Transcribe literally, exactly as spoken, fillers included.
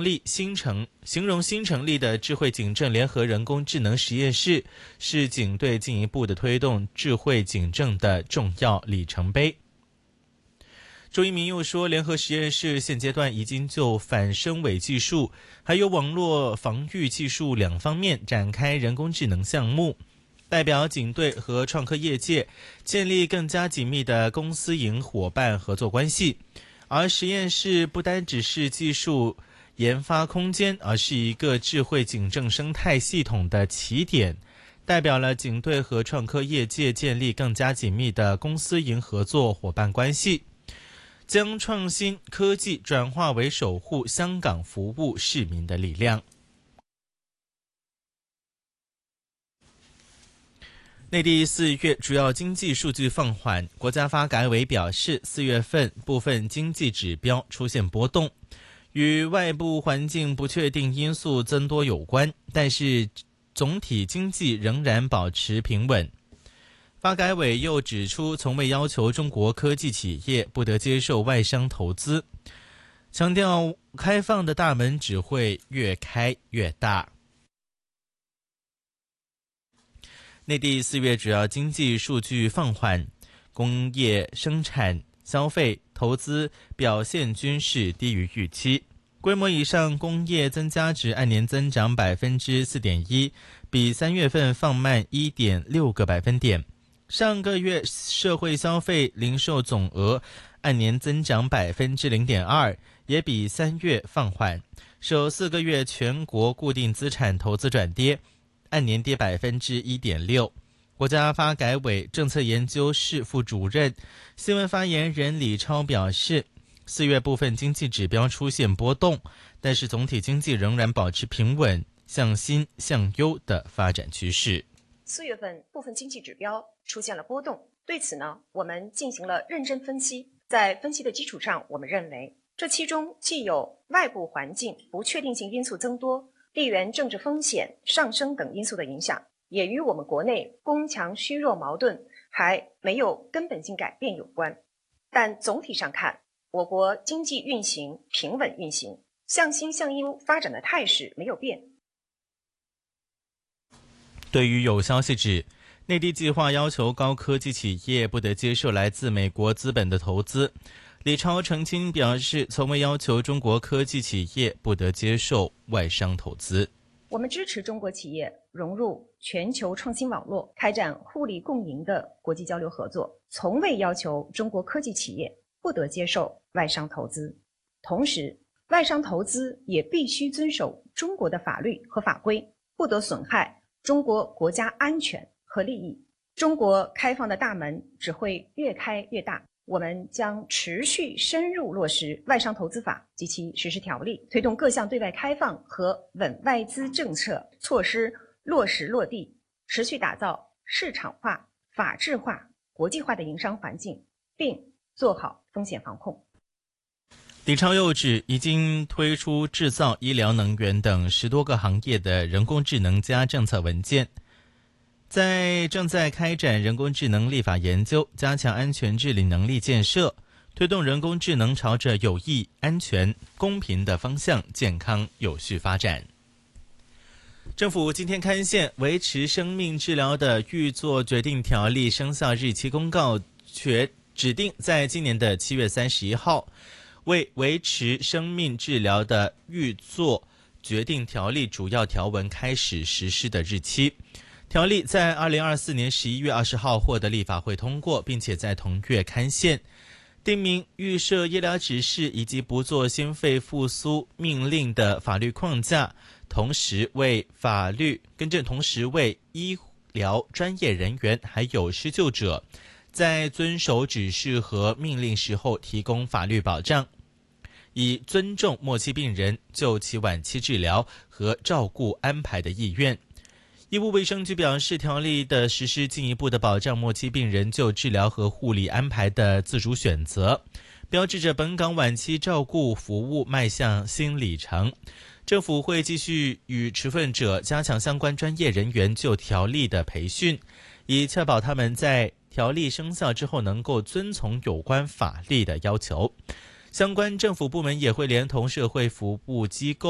成立新成形容新成立的智慧警政联合人工智能实验室是警队进一步的推动智慧警政的重要里程碑。周一鸣又说，联合实验室现阶段已经就反升伪技术还有网络防御技术两方面展开人工智能项目，代表警队和创科业界建立更加紧密的公私营伙伴合作关系。而实验室不单只是技术研发空间，而是一个智慧警政生态系统的起点，代表了警队和创科业界建立更加紧密的公私营合作伙伴关系，将创新科技转化为守护香港服务市民的力量。内地四月主要经济数据放缓，国家发改委表示，四月份部分经济指标出现波动，与外部环境不确定因素增多有关，但是总体经济仍然保持平稳。发改委又指出，从未要求中国科技企业不得接受外商投资，强调开放的大门只会越开越大。内地四月主要经济数据放缓，工业生产、消费、投资表现均是低于预期。规模以上工业增加值按年增长 百分之四点一， 比三月份放慢 一点六 个百分点。上个月社会消费零售总额按年增长 百分之零点二， 也比三月放缓。首四个月全国固定资产投资转跌，按年跌 百分之一点六。 国家发改委政策研究室副主任、新闻发言人李超表示，四月部分经济指标出现波动，但是总体经济仍然保持平稳、向新向优的发展趋势。 四月份部分经济指标出现了波动，对此呢，我们进行了认真分析。在分析的基础上，我们认为这其中既有外部环境不确定性因素增多、地缘政治风险上升等因素的影响，也与我们国内攻强虚弱矛盾还没有根本性改变有关。但总体上看，我国经济运行平稳运行，向新向优发展的态势没有变。 对于有消息指内地计划要求高科技企业不得接受来自美国资本的投资，李超澄清表示，从未要求中国科技企业不得接受外商投资。 我们支持中国企业融入全球创新网络，开展互利共赢的国际交流合作，从未要求中国科技企业不得接受外商投资。同时，外商投资也必须遵守中国的法律和法规，不得损害中国国家安全和利益。中国开放的大门只会越开越大。我们将持续深入落实外商投资法及其实施条例，推动各项对外开放和稳外资政策措施落实落地，持续打造市场化、法治化、国际化的营商环境，并做好风险防控。 李超又指，已经推出制造、医疗、能源等十多个行业的人工智能加政策文件，在正在开展人工智能立法研究，加强安全治理能力建设，推动人工智能朝着有益、安全、公平的方向健康有序发展。政府今天刊宪维持生命治疗的预作决定条例生效日期公告，决指定在今年的七月三十一号，为维持生命治疗的预作决定条例主要条文开始实施的日期。条例在二零二四年十一月二十号获得立法会通过，并且在同月刊宪，定明预设医疗指示以及不做心肺复苏命令的法律框架，同时为法律更正，同时为医疗专业人员还有施救者在遵守指示和命令时候提供法律保障，以尊重末期病人就其晚期治疗和照顾安排的意愿。医务卫生局表示，条例的实施进一步的保障末期病人就治疗和护理安排的自主选择，标志着本港晚期照顾服务迈向新里程。政府会继续与持份者加强相关专业人员就条例的培训，以确保他们在条例生效之后能够遵从有关法律的要求。相关政府部门也会连同社会服务机构